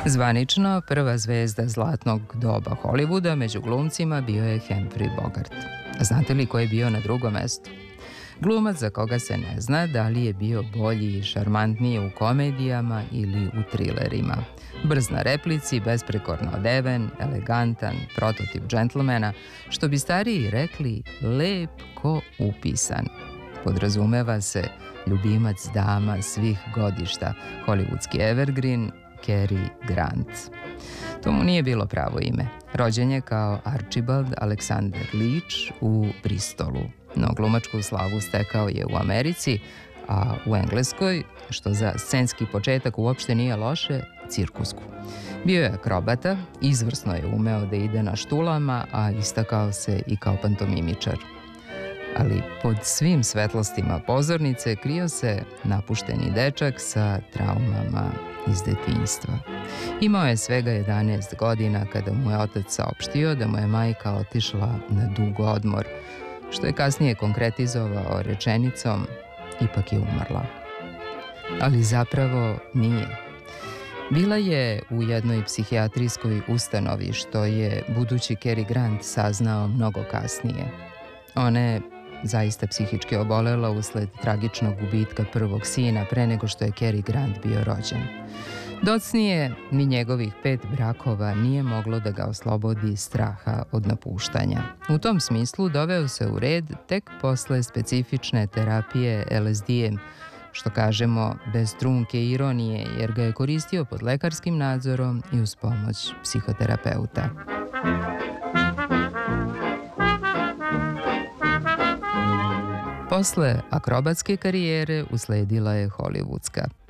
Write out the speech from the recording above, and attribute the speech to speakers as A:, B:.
A: Zvanično, prva zvezda zlatnog doba Hollywooda među glumcima bio je Humphrey Bogart. A znate li ko je bio na drugom mestu? Glumac za koga se ne zna da li je bio bolji i šarmantniji u komedijama ili u trilerima. Brz na replici, besprekorno odeven, elegantan, prototip džentlmena, što bi stariji rekli lep ko upisan. Podrazumeva se ljubimac dama svih godišta, hollywoodski evergreen Cary Grant. To mu nije bilo pravo ime. Rođen je kao Archibald Alexander Leach u Bristolu, no glumačku slavu stekao je u Americi, a u Engleskoj, što za scenski početak uopšte nije loše, cirkusku. Bio je akrobata, izvrsno je umeo da ide na štulama, a istakao se i kao pantomimičar. Ali pod svim svetlostima pozornice krio se napušteni dečak sa traumama iz detinjstva. Imao je svega 11 godina kada mu je otac saopštio da mu je majka otišla na dug odmor, što je kasnije konkretizovao rečenicom "ipak je umrla". Ali zapravo nije. Bila je u jednoj psihijatrijskoj ustanovi, što je budući Cary Grant saznao mnogo kasnije. Ona je zaista psihički obolela usled tragičnog gubitka prvog sina pre nego što je Cary Grant bio rođen. Docnije, ni njegovih 5 brakova nije moglo da ga oslobodi straha od napuštanja. U tom smislu doveo se u red tek posle specifične terapije LSD-em, što kažemo bez trunke ironije, jer ga je koristio pod lekarskim nadzorom i uz pomoć psihoterapeuta. Posle akrobatske karijere usledila je hollywoodska.